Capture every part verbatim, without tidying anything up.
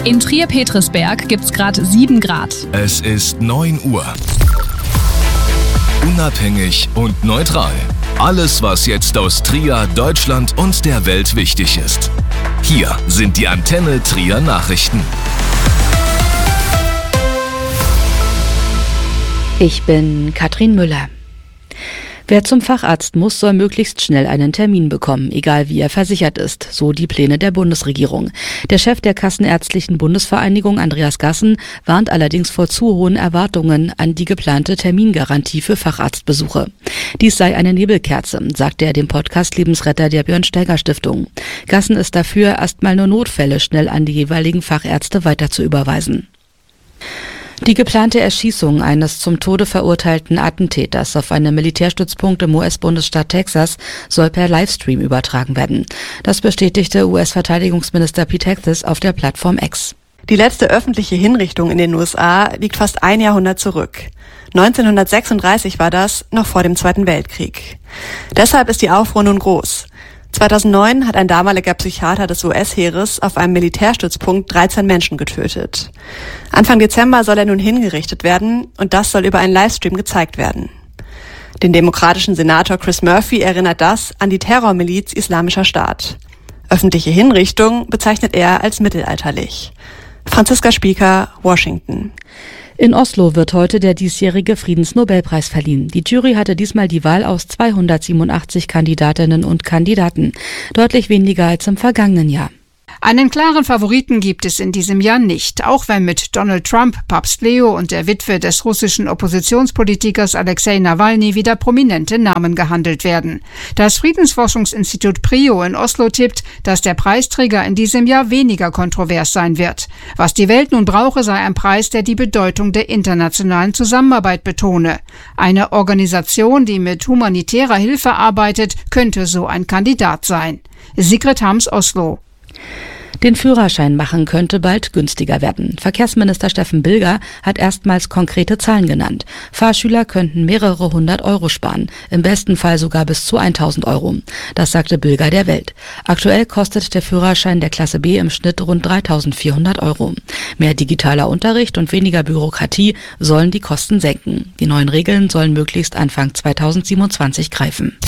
In Trier-Petrisberg gibt's gerade sieben Grad. Es ist neun Uhr. Unabhängig und neutral. Alles, was jetzt aus Trier, Deutschland und der Welt wichtig ist. Hier sind die Antenne Trier Nachrichten. Ich bin Katrin Müller. Wer zum Facharzt muss, soll möglichst schnell einen Termin bekommen, egal wie er versichert ist, so die Pläne der Bundesregierung. Der Chef der Kassenärztlichen Bundesvereinigung, Andreas Gassen, warnt allerdings vor zu hohen Erwartungen an die geplante Termingarantie für Facharztbesuche. Dies sei eine Nebelkerze, sagte er dem Podcast Lebensretter der Björn-Steiger-Stiftung. Gassen ist dafür, erstmal nur Notfälle schnell an die jeweiligen Fachärzte weiter zu überweisen. Die geplante Erschießung eines zum Tode verurteilten Attentäters auf einem Militärstützpunkt im U S-Bundesstaat Texas soll per Livestream übertragen werden. Das bestätigte U S-Verteidigungsminister Pete Hegseth auf der Plattform X. Die letzte öffentliche Hinrichtung in den U S A liegt fast ein Jahrhundert zurück. neunzehnhundertsechsunddreißig war das, noch vor dem Zweiten Weltkrieg. Deshalb ist die Aufruhr nun groß. zweitausendneun hat ein damaliger Psychiater des U S-Heeres auf einem Militärstützpunkt dreizehn Menschen getötet. Anfang Dezember soll er nun hingerichtet werden und das soll über einen Livestream gezeigt werden. Den demokratischen Senator Chris Murphy erinnert das an die Terrormiliz Islamischer Staat. Öffentliche Hinrichtung bezeichnet er als mittelalterlich. Franziska Spieker, Washington. In Oslo wird heute der diesjährige Friedensnobelpreis verliehen. Die Jury hatte diesmal die Wahl aus zweihundertsiebenundachtzig Kandidatinnen und Kandidaten. Deutlich weniger als im vergangenen Jahr. Einen klaren Favoriten gibt es in diesem Jahr nicht, auch wenn mit Donald Trump, Papst Leo und der Witwe des russischen Oppositionspolitikers Alexei Nawalny wieder prominente Namen gehandelt werden. Das Friedensforschungsinstitut Prio in Oslo tippt, dass der Preisträger in diesem Jahr weniger kontrovers sein wird. Was die Welt nun brauche, sei ein Preis, der die Bedeutung der internationalen Zusammenarbeit betone. Eine Organisation, die mit humanitärer Hilfe arbeitet, könnte so ein Kandidat sein. Sigrid Hams, Oslo. Den Führerschein machen könnte bald günstiger werden. Verkehrsminister Steffen Bilger hat erstmals konkrete Zahlen genannt. Fahrschüler könnten mehrere hundert Euro sparen, im besten Fall sogar bis zu tausend Euro. Das sagte Bilger der Welt. Aktuell kostet der Führerschein der Klasse B im Schnitt rund dreitausendvierhundert Euro. Mehr digitaler Unterricht und weniger Bürokratie sollen die Kosten senken. Die neuen Regeln sollen möglichst Anfang zweitausendsiebenundzwanzig greifen.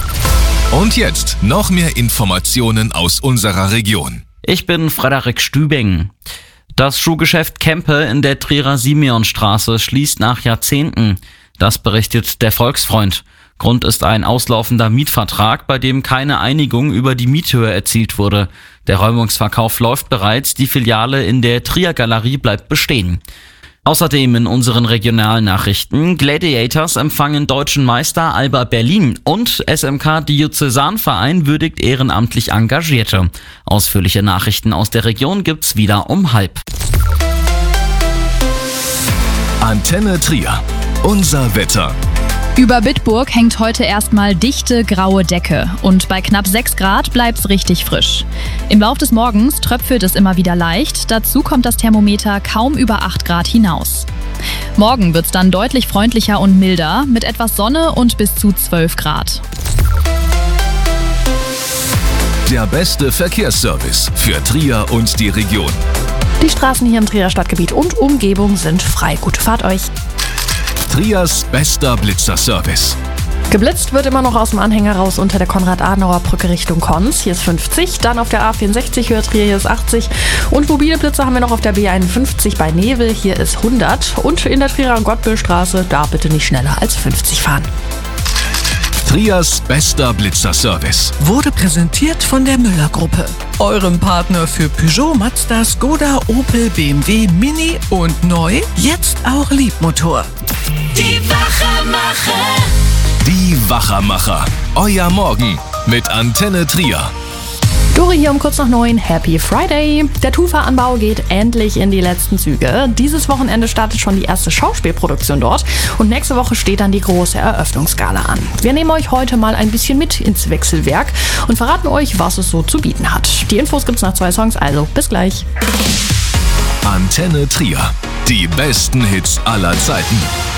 Und jetzt noch mehr Informationen aus unserer Region. Ich bin Frederik Stübing. Das Schuhgeschäft Kempe in der Trierer Simeonstraße schließt nach Jahrzehnten. Das berichtet der Volksfreund. Grund ist ein auslaufender Mietvertrag, bei dem keine Einigung über die Miethöhe erzielt wurde. Der Räumungsverkauf läuft bereits, die Filiale in der Trier Galerie bleibt bestehen. Außerdem in unseren regionalen Nachrichten: Gladiators empfangen deutschen Meister Alba Berlin und S M K Diözesanverein würdigt ehrenamtlich Engagierte. Ausführliche Nachrichten aus der Region gibt's wieder um halb. Antenne Trier. Unser Wetter. Über Bitburg hängt heute erstmal dichte graue Decke und bei knapp sechs Grad bleibt's richtig frisch. Im Lauf des Morgens tröpfelt es immer wieder leicht, dazu kommt das Thermometer kaum über acht Grad hinaus. Morgen wird's dann deutlich freundlicher und milder mit etwas Sonne und bis zu zwölf Grad. Der beste Verkehrsservice für Trier und die Region. Die Straßen hier im Trierer Stadtgebiet und Umgebung sind frei. Gute Fahrt euch. Triers bester Blitzerservice. Geblitzt wird immer noch aus dem Anhänger raus unter der Konrad-Adenauer-Brücke Richtung Konz. Hier ist fünfzig, dann auf der A vierundsechzig Höhe Trier, hier ist achtzig. Und mobile Blitzer haben wir noch auf der B einundfünfzig bei Nebel, hier ist hundert. Und in der Trierer Gottbillstraße, da bitte nicht schneller als fünfzig fahren. Triers bester Blitzerservice wurde präsentiert von der Müller-Gruppe, eurem Partner für Peugeot, Mazda, Skoda, Opel, B M W, Mini und neu, jetzt auch Liebmotor. Die Wachermacher. Die Wachermacher. Euer Morgen mit Antenne Trier. Dori hier um kurz nach neun. Happy Friday! Der Tufa-Anbau geht endlich in die letzten Züge. Dieses Wochenende startet schon die erste Schauspielproduktion dort und nächste Woche steht dann die große Eröffnungsgala an. Wir nehmen euch heute mal ein bisschen mit ins Wechselwerk und verraten euch, was es so zu bieten hat. Die Infos gibt's nach zwei Songs, also bis gleich. Antenne Trier. Die besten Hits aller Zeiten.